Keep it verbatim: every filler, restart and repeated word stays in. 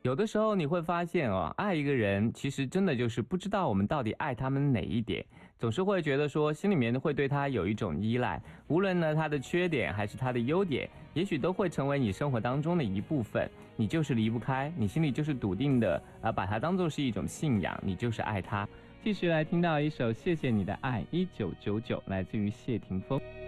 有的时候你会发现哦，爱一个人其实真的就是不知道我们到底爱他们哪一点，总是会觉得说心里面会对他有一种依赖，无论呢他的缺点还是他的优点，也许都会成为你生活当中的一部分，你就是离不开，你心里就是笃定的呃，把它当作是一种信仰，你就是爱他。继续来听到一首《谢谢你的爱》，一九九九，来自于谢霆锋。